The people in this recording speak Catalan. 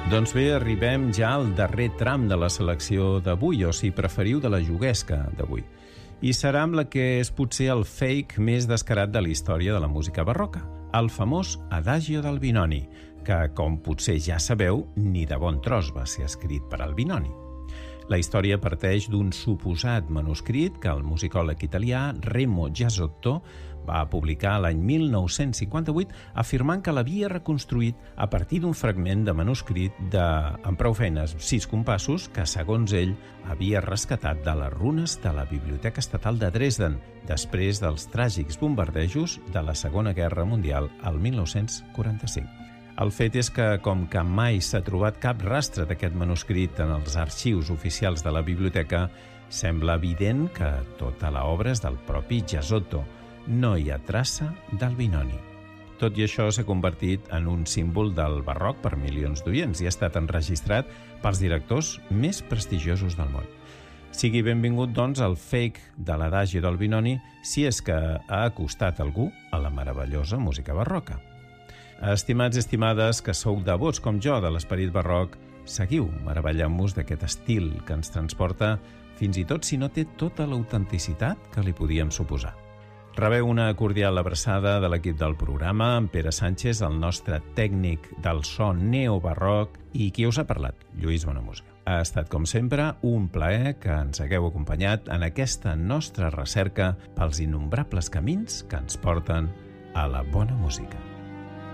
Doncs bé, arribem ja al darrer tram de la selecció d'avui, o si preferiu, de la juguesca d'avui. I serà amb la que és potser el fake més descarat de la història de la música barroca, el famós Adagio d'Albinoni, que, com potser ja sabeu, ni de bon tros va ser escrit per Albinoni. La història parteix d'un suposat manuscrit que el musicòleg italià Remo Giasotto va publicar l'any 1958 afirmant que l'havia reconstruït a partir d'un fragment de manuscrit amb prou feines 6 compassos que, segons ell, havia rescatat de les runes de la Biblioteca Estatal de Dresden després dels tràgics bombardejos de la Segona Guerra Mundial al 1945. El fet és que, com que mai s'ha trobat cap rastre d'aquest manuscrit en els arxius oficials de la biblioteca, sembla evident que tota l'obra és del propi Giasotto. No hi ha traça d'Albinoni. Tot i això, s'ha convertit en un símbol del barroc per milions d'oients i ha estat enregistrat pels directors més prestigiosos del món. Sigui benvingut, doncs, al fake de l'Adagio d'Albinoni, si és que ha acostat algú a la meravellosa música barroca. Estimats i estimades que sou devots com jo de l'esperit barroc, seguiu meravellant-vos d'aquest estil que ens transporta, fins i tot si no té tota l'autenticitat que li podíem suposar. Rebeu una cordial abraçada de l'equip del programa, en Pere Sánchez, el nostre tècnic del so neobarroc, i qui us ha parlat, Lluís Bonamúsica. Ha estat, com sempre, un plaer que ens hagueu acompanyat en aquesta nostra recerca pels innombrables camins que ens porten a la bona música.